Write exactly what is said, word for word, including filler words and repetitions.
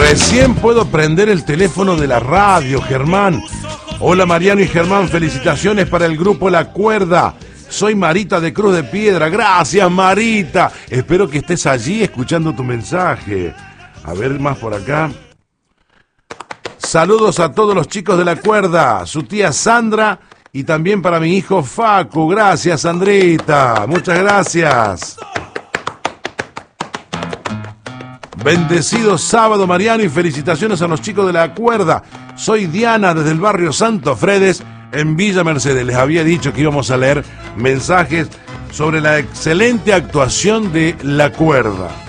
Recién puedo prender el teléfono de la radio, Germán. Hola Mariano y Germán, felicitaciones para el grupo La Cuerda. Soy Marita de Cruz de Piedra. Gracias, Marita. Espero que estés allí escuchando tu mensaje. A ver más por acá. Saludos a todos los chicos de La Cuerda, su tía Sandra y también para mi hijo Facu. Gracias, Sandrita. Muchas gracias. Bendecido sábado, Mariano, y felicitaciones a los chicos de La Cuerda. Soy Diana desde el barrio Santo Fredes, en Villa Mercedes. Les había dicho que íbamos a leer mensajes sobre la excelente actuación de La Cuerda.